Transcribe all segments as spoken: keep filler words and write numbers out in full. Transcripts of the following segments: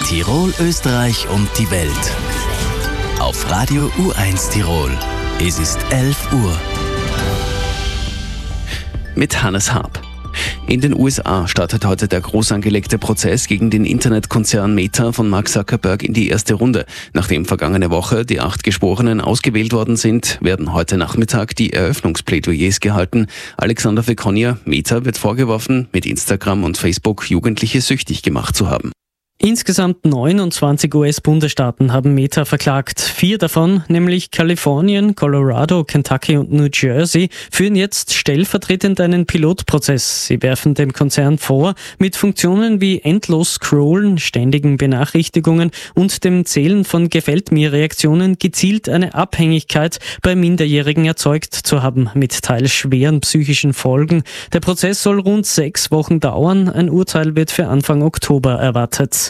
Tirol, Österreich und die Welt. Auf Radio U eins Tirol. Es ist elf Uhr. Mit Hannes Haab. In den U S A startet heute der groß angelegte Prozess gegen den Internetkonzern Meta von Mark Zuckerberg in die erste Runde. Nachdem vergangene Woche die acht Geschworenen ausgewählt worden sind, werden heute Nachmittag die Eröffnungsplädoyers gehalten. Alexander Fekonja, Meta wird vorgeworfen, mit Instagram und Facebook Jugendliche süchtig gemacht zu haben. Insgesamt neunundzwanzig U S-Bundesstaaten haben Meta verklagt. Vier davon, nämlich Kalifornien, Colorado, Kentucky und New Jersey, führen jetzt stellvertretend einen Pilotprozess. Sie werfen dem Konzern vor, mit Funktionen wie endlos Scrollen, ständigen Benachrichtigungen und dem Zählen von Gefällt-mir-Reaktionen gezielt eine Abhängigkeit bei Minderjährigen erzeugt zu haben, mit teils schweren psychischen Folgen. Der Prozess soll rund sechs Wochen dauern. Ein Urteil wird für Anfang Oktober erwartet.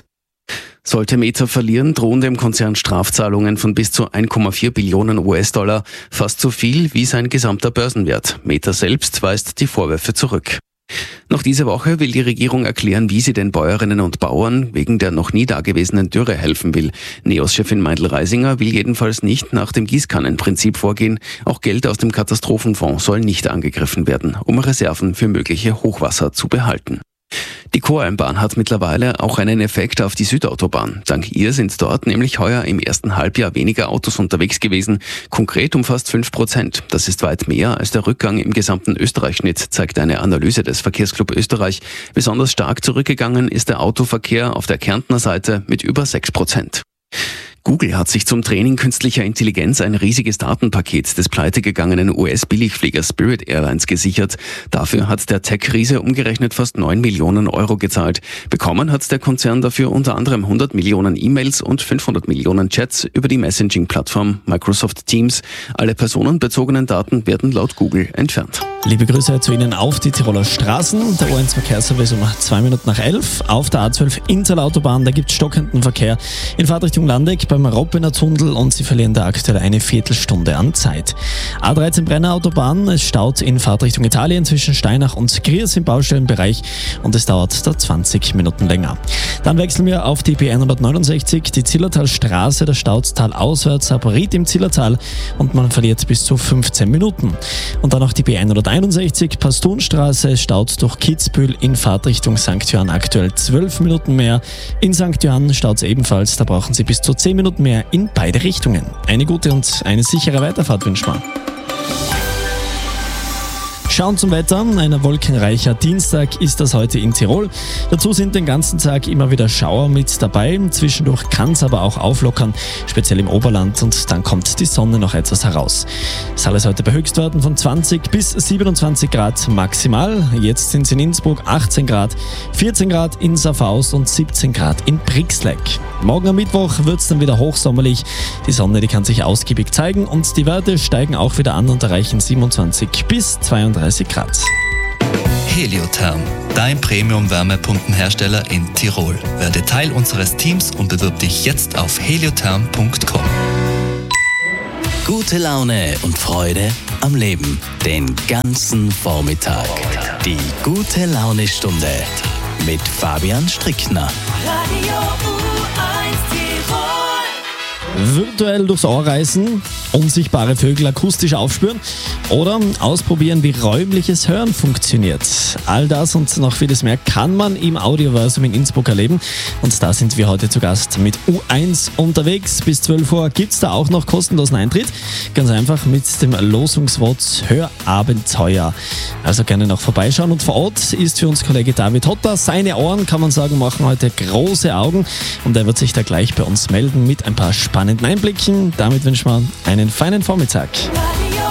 Sollte Meta verlieren, drohen dem Konzern Strafzahlungen von bis zu eins Komma vier Billionen U S-Dollar, fast so viel wie sein gesamter Börsenwert. Meta selbst weist die Vorwürfe zurück. Noch diese Woche will die Regierung erklären, wie sie den Bäuerinnen und Bauern wegen der noch nie dagewesenen Dürre helfen will. NEOS-Chefin Meindl-Reisinger will jedenfalls nicht nach dem Gießkannenprinzip vorgehen. Auch Geld aus dem Katastrophenfonds soll nicht angegriffen werden, um Reserven für mögliche Hochwasser zu behalten. Die Choralmbahn hat mittlerweile auch einen Effekt auf die Südautobahn. Dank ihr sind dort nämlich heuer im ersten Halbjahr weniger Autos unterwegs gewesen, konkret um fast fünf Prozent. Das ist weit mehr als der Rückgang im gesamten Österreich-Schnitt, zeigt eine Analyse des Verkehrsclub Österreich. Besonders stark zurückgegangen ist der Autoverkehr auf der Kärntner Seite mit über sechs Prozent. Google hat sich zum Training künstlicher Intelligenz ein riesiges Datenpaket des pleitegegangenen U S-Billigfliegers Spirit Airlines gesichert. Dafür hat der Tech-Riese umgerechnet fast neun Millionen Euro gezahlt. Bekommen hat der Konzern dafür unter anderem hundert Millionen E-Mails und fünfhundert Millionen Chats über die Messaging-Plattform Microsoft Teams. Alle personenbezogenen Daten werden laut Google entfernt. Liebe Grüße zu Ihnen auf die Tiroler Straßen. Der U eins Verkehrsservice um zwei Minuten nach elf. Auf der A zwölf Interlautobahn, da gibt es stockenden Verkehr in Fahrtrichtung Landeck beim Roppener Tunnel und Sie verlieren da aktuell eine Viertelstunde an Zeit. A dreizehn Brenner Autobahn, es staut in Fahrtrichtung Italien zwischen Steinach und Griers im Baustellenbereich und es dauert da zwanzig Minuten länger. Dann wechseln wir auf die B hundertneunundsechzig, die Zillertalstraße, der staut talauswärts ab Ried im Zillertal und man verliert bis zu fünfzehn Minuten. Und dann noch die B hunderteinundsechzig, Pastunstraße, es staut durch Kitzbühel in Fahrtrichtung Sankt Johann aktuell zwölf Minuten mehr. In Sankt Johann staut es ebenfalls, da brauchen Sie bis zu zehn Minuten mehr in beide Richtungen. Eine gute und eine sichere Weiterfahrt wünschen wir. Schauen zum Wetter. Ein wolkenreicher Dienstag ist das heute in Tirol. Dazu sind den ganzen Tag immer wieder Schauer mit dabei. Zwischendurch kann es aber auch auflockern, speziell im Oberland. Und dann kommt die Sonne noch etwas heraus. Es soll es heute bei Höchstwerten von zwanzig bis siebenundzwanzig Grad maximal. Jetzt sind es in Innsbruck achtzehn Grad, vierzehn Grad in Saffaust und siebzehn Grad in Brixleck. Morgen am Mittwoch wird es dann wieder hochsommerlich. Die Sonne, die kann sich ausgiebig zeigen und die Werte steigen auch wieder an und erreichen siebenundzwanzig bis zweiunddreißig Grad. Heliotherm, dein Premium-Wärmepumpenhersteller in Tirol. Werde Teil unseres Teams und bewirb dich jetzt auf heliotherm punkt com. Gute Laune und Freude am Leben. Den ganzen Vormittag. Die gute Laune-Stunde mit Fabian Strickner. Radio U eins Tirol. Virtuell durchs Ohr reißen, unsichtbare Vögel akustisch aufspüren oder ausprobieren, wie räumliches Hören funktioniert. All das und noch vieles mehr kann man im Audioversum in Innsbruck erleben. Und da sind wir heute zu Gast mit U eins unterwegs. Bis zwölf Uhr gibt es da auch noch kostenlosen Eintritt. Ganz einfach mit dem Losungswort Hörabenteuer. Also gerne noch vorbeischauen. Und vor Ort ist für uns Kollege David Hotter. Seine Ohren, kann man sagen, machen heute große Augen. Und er wird sich da gleich bei uns melden mit ein paar spannenden Einblicken. Damit wünschen wir einen feinen Vormittag.